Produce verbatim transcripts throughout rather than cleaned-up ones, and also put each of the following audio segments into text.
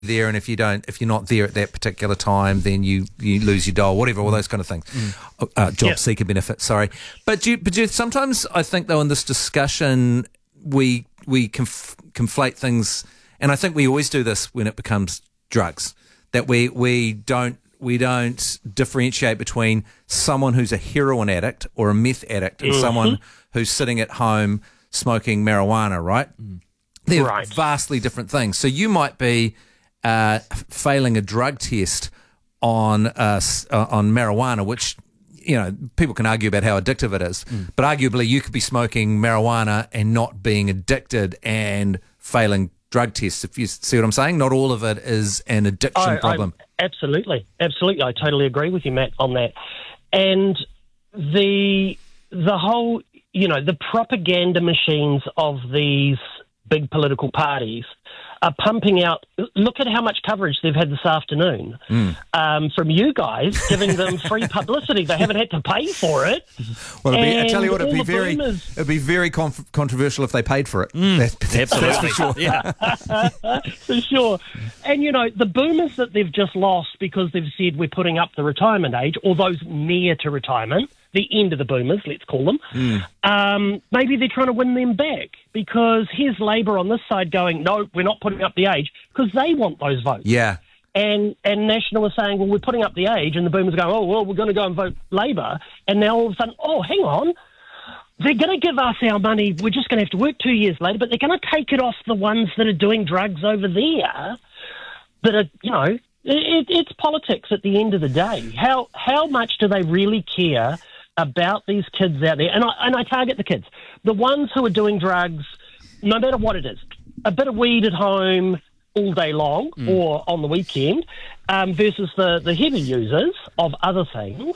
there, and if you don't, if you're not there at that particular time, then you, you lose your dole, whatever, all those kind of things. Mm. Uh, job yep. seeker benefit, sorry. But do you, but do you, sometimes I think though in this discussion we we conf- conflate things, and I think we always do this when it becomes drugs, that we we don't we don't differentiate between someone who's a heroin addict or a meth addict and mm-hmm. someone who's sitting at home smoking marijuana, right? Mm. They're right. vastly different things. So you might be Uh, failing a drug test on uh, uh, on marijuana, which, you know, people can argue about how addictive it is, mm. but arguably you could be smoking marijuana and not being addicted and failing drug tests, if you see what I'm saying. Not all of it is an addiction I, problem. I, absolutely, absolutely. I totally agree with you, Matt, on that. And the the whole, you know, the propaganda machines of these big political parties are pumping out. Look at how much coverage they've had this afternoon mm. um, from you guys, giving them free publicity. They haven't had to pay for it. Well, it'd be, I tell you what, it'd be very, boomers, it'd be very conf- controversial if they paid for it. Mm. That's, that's, Absolutely, that's for sure. Yeah, for sure. And you know, the boomers that they've just lost because they've said we're putting up the retirement age, or those near to retirement, the end of the boomers, let's call them, mm. um, maybe they're trying to win them back, because here's Labor on this side going, no, we're not putting up the age, because they want those votes. Yeah. And and National is saying, well, we're putting up the age, and the boomers are going, oh, well, we're going to go and vote Labor. And now all of a sudden, oh, hang on, they're going to give us our money, we're just going to have to work two years later, but they're going to take it off the ones that are doing drugs over there that are, you know, it, it's politics at the end of the day. How How much do they really care about these kids out there? And I, and I target the kids. The ones who are doing drugs, no matter what it is, a bit of weed at home all day long mm. or on the weekend, um, versus the, the heavy users of other things.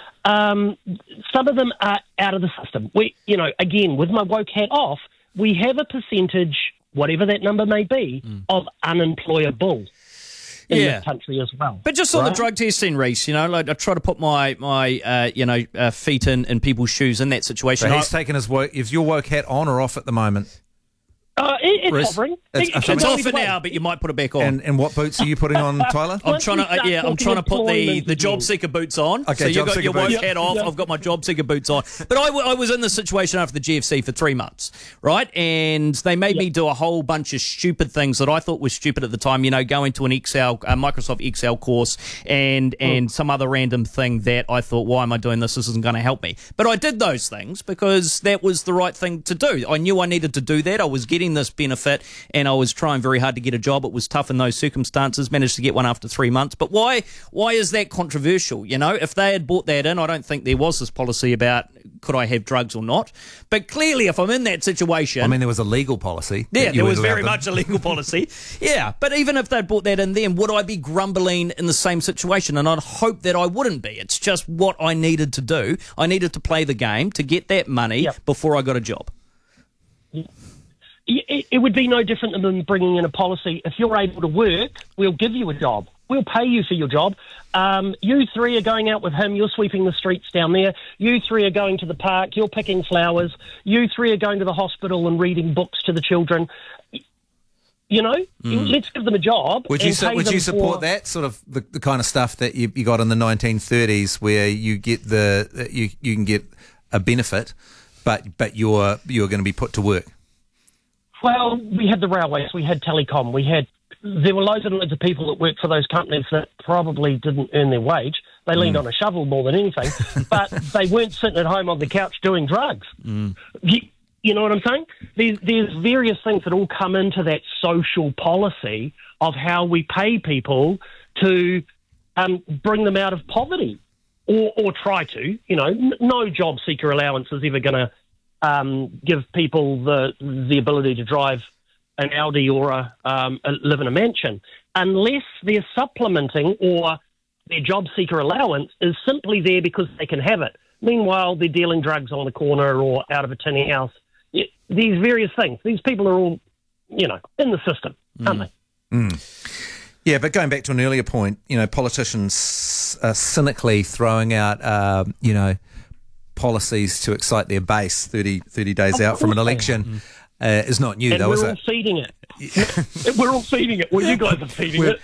Um, some of them are out of the system. We, you know, again, with my woke hat off, we have a percentage, whatever that number may be, mm. of unemployable in yeah. this country as well. But just on right? the drug testing, Reece, you know, like I try to put my, my uh, you know, uh, feet in, in people's shoes in that situation. So he's I, taken his woke, is your woke hat on or off at the moment? Uh, it, it's Reece, hovering. It's, it, it's off for now, but you might put it back on. And, and what boots are you putting on, Tyler? I'm trying to, uh, yeah, I'm trying to put the, the job seeker boots on. Okay, so you've got your woke boots. hat off. Yep. I've got my job seeker boots on. But I, w- I was in this situation after the G F C for three months, right? And they made yep. me do a whole bunch of stupid things that I thought was stupid at the time. You know, going to an Excel, a Microsoft Excel course, and and mm. some other random thing that I thought, why am I doing this? This isn't going to help me. But I did those things because that was the right thing to do. I knew I needed to do that. I was getting this benefit, and I was trying very hard to get a job. It was tough in those circumstances. Managed to get one after three months. But why? Why is that controversial? You know, if they had brought that in, I don't think there was this policy about could I have drugs or not. But clearly, if I'm in that situation, I mean, there was a legal policy. Yeah, there was very them. much a legal policy. Yeah, but even if they'd brought that in, then would I be grumbling in the same situation? And I'd hope that I wouldn't be. It's just what I needed to do. I needed to play the game to get that money yep. before I got a job. Yep. It, it would be no different than bringing in a policy. If you're able to work, we'll give you a job. We'll pay you for your job. Um, you three are going out with him. You're sweeping the streets down there. You three are going to the park. You're picking flowers. You three are going to the hospital and reading books to the children. You know, mm. let's give them a job. Would you and su- pay would them you support for... that sort of the, the kind of stuff that you, you got in the nineteen thirties, where you get the you you can get a benefit, but but you're you're going to be put to work? Well, we had the railways, we had telecom, we had, there were loads and loads of people that worked for those companies that probably didn't earn their wage. They leaned mm. on a shovel more than anything, but they weren't sitting at home on the couch doing drugs. Mm. You, you know what I'm saying? There's, there's various things that all come into that social policy of how we pay people to um, bring them out of poverty, or, or try to. You know, n- no job seeker allowance is ever going to Um, give people the the ability to drive an Audi or a, um, a live in a mansion, unless they're supplementing, or their job seeker allowance is simply there because they can have it. Meanwhile, they're dealing drugs on the corner or out of a tinny house. It, these various things. These people are all, you know, in the system, mm. aren't they? Mm. Yeah, but going back to an earlier point, you know, politicians are cynically throwing out, uh, you know, policies to excite their base thirty, thirty days out from an election. uh, is not new, and though, we're is all it? feeding it. We're all feeding it. Well, you guys are feeding We're, it.